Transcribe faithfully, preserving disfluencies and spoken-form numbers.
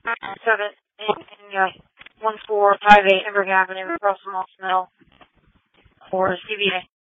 seven in uh, one four five eight Emberg Avenue, Russell Mill for C B A.